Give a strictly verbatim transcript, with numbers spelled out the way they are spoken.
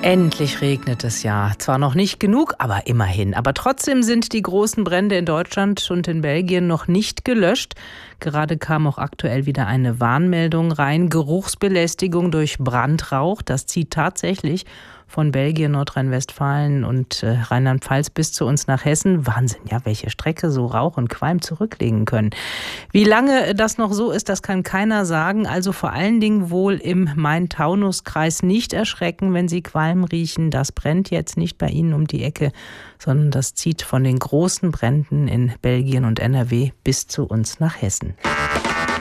Endlich regnet es ja. Zwar noch nicht genug, aber immerhin. Aber trotzdem sind die großen Brände in Deutschland und in Belgien noch nicht gelöscht. Gerade kam auch aktuell wieder eine Warnmeldung rein. Geruchsbelästigung durch Brandrauch. Das zieht tatsächlich von Belgien, Nordrhein-Westfalen und äh, Rheinland-Pfalz bis zu uns nach Hessen. Wahnsinn, ja, welche Strecke so Rauch und Qualm zurücklegen können. Wie lange das noch so ist, das kann keiner sagen. Also vor allen Dingen wohl im Main-Taunus-Kreis nicht erschrecken, wenn Sie Qualm riechen. Das brennt jetzt nicht bei Ihnen um die Ecke, sondern das zieht von den großen Bränden in Belgien und N R W bis zu uns nach Hessen.